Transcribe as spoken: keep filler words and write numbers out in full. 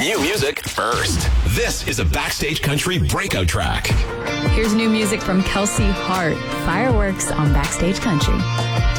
New music first. This is a Backstage Country breakout track. Here's new music from Kelsey Hart. Fireworks on Backstage Country.